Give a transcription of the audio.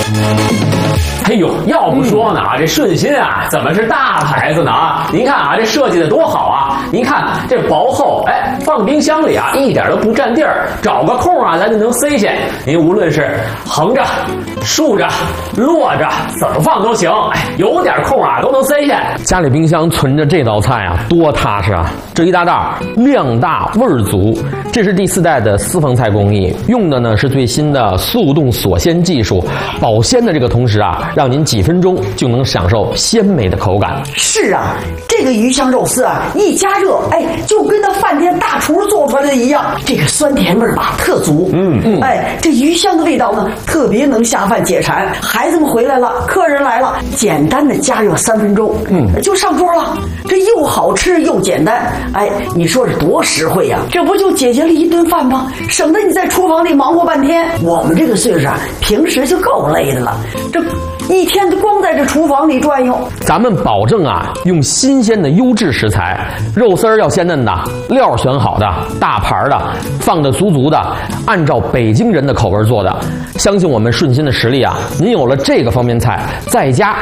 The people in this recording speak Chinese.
哎呦，要不说呢这顺心啊，怎么是大牌子呢啊？您看啊，这设计的多好啊！您看这薄厚，哎，放冰箱里啊，一点都不占地儿，找个空啊，咱就能塞下。您无论是横着、竖着、摞着，怎么放都行。哎，有点空啊，都能塞下。家里冰箱存着这道菜啊，多踏实啊！这一大袋量大味儿足，这是第4代的私房菜工艺，用的呢是最新的速冻锁鲜技术，保鲜的这个同时啊，让您几分钟就能享受鲜美的口感。 是啊，这个鱼香肉丝啊，一加热，哎，就跟那饭店大厨做出来的一样，这个酸甜味吧特足。哎，这鱼香的味道呢，特别能下饭解馋。孩子们回来了，客人来了，简单的加热3分钟，就上桌了。这又好吃又简单，哎，你说这多实惠呀！这不就解决了一顿饭吗？省得你在厨房里忙活半天。我们这个岁数啊，平时就够累的了，这一天都光在这厨房里转悠。 咱们保证啊，用新鲜的优质食材，肉丝儿要鲜嫩的，料选好的，大盘的，放的足足的，按照北京人的口味做的。相信我们顺心的实力啊，您有了这个方便菜，在家